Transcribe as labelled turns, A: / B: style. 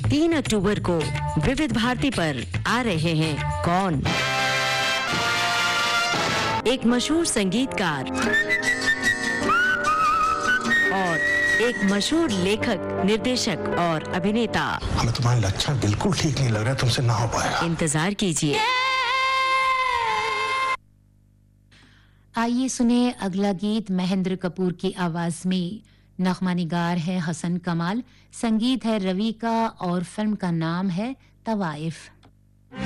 A: 3 अक्टूबर को विविध भारती पर आ रहे हैं कौन। एक मशहूर संगीतकार और एक मशहूर लेखक, निर्देशक और अभिनेता।
B: हमें तुम्हारे लक्षण बिल्कुल ठीक नहीं लग रहा, तुमसे ना हो पाएगा।
A: इंतजार कीजिए।
C: आइए सुने अगला गीत महेंद्र कपूर की आवाज में। नगमा निगार है हसन कमाल, संगीत है रवि का और फिल्म का नाम है तवाइफ।